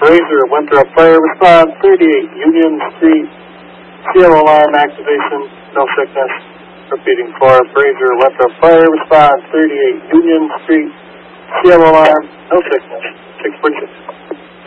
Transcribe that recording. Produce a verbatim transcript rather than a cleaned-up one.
Brazier, Winthrop Fire Response, thirty-eight Union Street, C L alarm activation, no sickness. Repeating for Brazier, Winthrop Fire Response, thirty-eight Union Street, C L alarm, no sickness. six forty-six.